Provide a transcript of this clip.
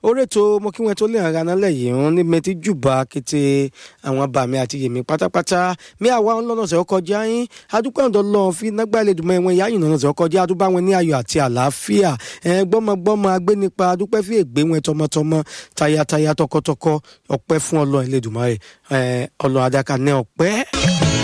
oreto mo kí wọn tó lè ara nálẹ̀ yìí wọ́n ní mẹ́tí jùbà kété àwọn bàmí àti yèmí pátápátá mi àwa ń lọ́nà sẹ́ kọjá yín adúpẹ́ ọ̀dọ́ lọ́n fi nágbà Elédùmarè wọn ìyá yìí lọ́nà sẹ́ kọjá adúbá wọn ní ayọ̀ àti àlàáfíà gbọ́mọgbọ́mọ agbénipa adúpẹ́ fi ègbé wọn tọmọtọmọ tayataya tọkọtọkọ ọpẹ́ fún Ọlọ́run Elédùmarè Ọlọ́run adaka ní ọpẹ́.